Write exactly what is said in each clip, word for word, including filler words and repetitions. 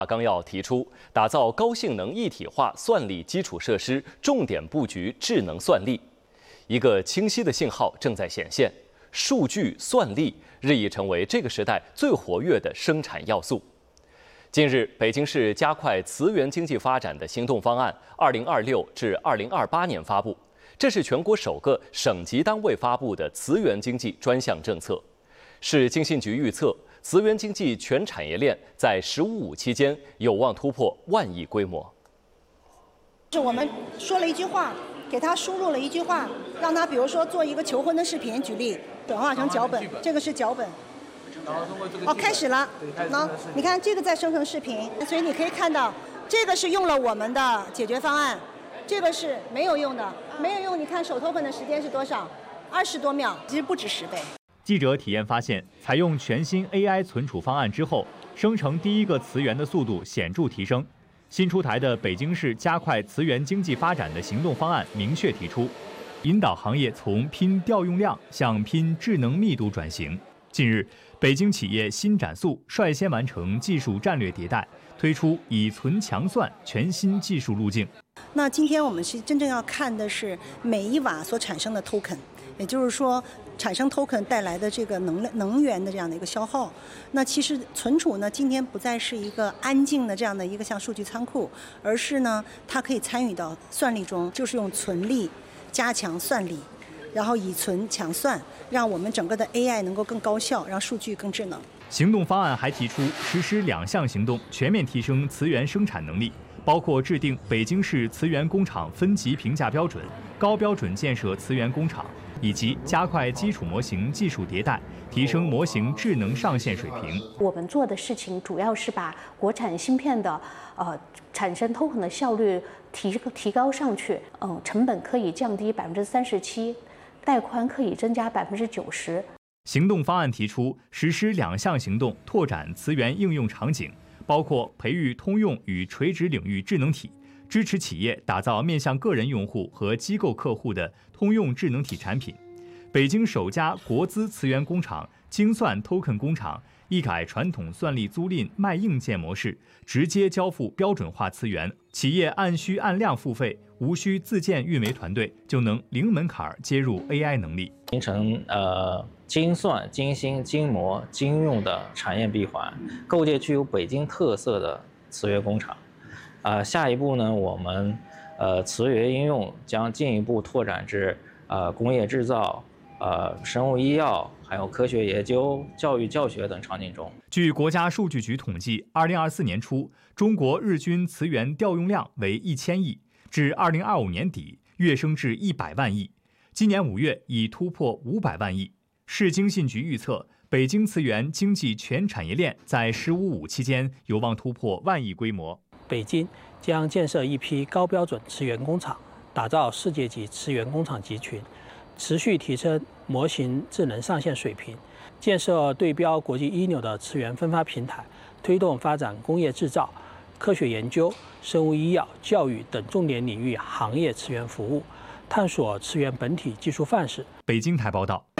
纲要提出，打造高性能一体化算力基础设施，重点布局智能算力。一个清晰的信号正在显现，数据算力日益成为这个时代最活跃的生产要素。近日，北京市加快磁源经济发展的行动方案（二零二六至二零二八年）发布，这是全国首个省级单位发布的磁源经济专项政策。市经信局预测，磁源经济全产业链在“十五五”期间有望突破万亿规模。 是我们说了一句话，给他输入了一句话，让他比如说做一个求婚的视频，举例转化成脚本，这个是脚本。哦，开始了。那你看这个在生成视频，所以你可以看到，这个是用了我们的解决方案，这个是没有用的，没有用。你看手头本的时间是多少？二十多秒，其实不止十倍。 记者体验发现，采用全新 A I 存储方案之后，生成第一个磁源的速度显著提升。新出台的北京市加快磁源经济发展的行动方案明确提出，引导行业从拼调用量向拼智能密度转型。近日，北京企业新展速率先完成技术战略迭代，推出以存强算全新技术路径。 那今天我们是真正要看的是每一瓦所产生的 token， 也就是说产生 token 带来的这个能量能源的这样的一个消耗。那其实存储呢，今天不再是一个安静的这样的一个像数据仓库，而是呢它可以参与到算力中，就是用存力加强算力，然后以存强算，让我们整个的 A I 能够更高效，让数据更智能。 行动方案还提出实施两项行动，全面提升磁源生产能力，包括制定北京市磁源工厂分级评价标准、高标准建设磁源工厂，以及加快基础模型技术迭代，提升模型智能上线水平。 我们做的事情主要是把国产芯片的呃产生 token 的效率提提高上去，嗯、呃，成本可以降低百分之三十七，带宽可以增加百分之九十。 行动方案提出实施两项行动，拓展磁源应用场景，包括培育通用与垂直领域智能体，支持企业打造面向个人用户和机构客户的通用智能体产品。北京首家国资磁源工厂精算 token 工厂一改传统算力租赁卖硬件模式，直接交付标准化磁源，企业按需按量付费，无需自建运维团队，就能零门槛接入 A I 能力， 形成呃精算、精芯、精模、精用的产业闭环，构建具有北京特色的磁源工厂。啊、呃，下一步呢，我们呃磁源应用将进一步拓展至呃工业制造、呃生物医药，还有科学研究、教育教学等场景中。 据国家数据局统计，二零二四年初，中国日均磁源调用量为一千亿，至二零二五年底跃升至一百万亿，今年五月已突破五百万亿。市经信局预测，北京磁源经济全产业链在“十五五”期间有望突破万亿规模。 北京将建设一批高标准磁源工厂，打造世界级磁源工厂集群，持续提升模型智能上线水平，建设对标国际一流的磁源分发平台，推动发展工业制造、科学研究、生物医药、教育等重点领域行业磁源服务，探索磁源本体技术范式。 北京台报道。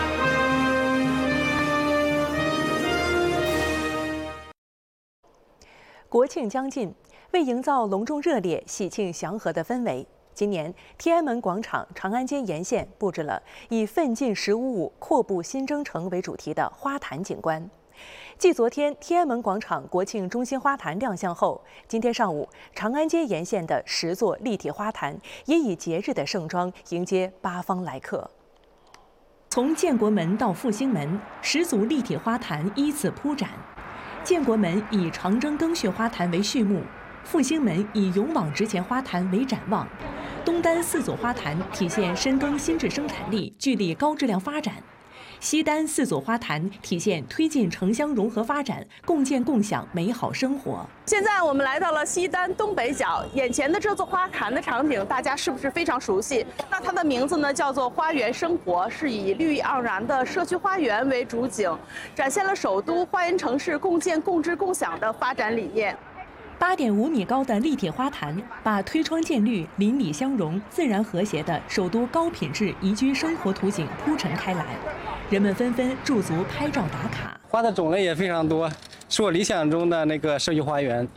国庆将近，为营造隆重热烈、喜庆祥和的氛围，今年天安门广场、长安街沿线布置了以“奋进十五五，阔步新征程”为主题的花坛景观。继昨天天安门广场国庆中心花坛亮相后，今天上午长安街沿线的十座立体花坛也以节日的盛装迎接八方来客。从建国门到复兴门，十组立体花坛依次铺展。建国门以长征更穴花坛为序幕，复兴门以勇往直前花坛为展望，东单四组花坛体现深耕新质生产力，聚力高质量发展。西单四组花坛体现推进城乡融合发展，共建共享美好生活。 现在我们来到了西单东北角，眼前的这座花坛的场景，大家是不是非常熟悉？那它的名字呢，叫做花园生活，是以绿意盎然的社区花园为主景，展现了首都花园城市共建共治共享的发展理念。 八点五米高的立体花坛，把推窗见绿、邻里相融、自然和谐的首都高品质宜居生活图景铺陈开来，人们纷纷驻足拍照打卡。 花的种类也非常多，是我理想中的那个社区花园。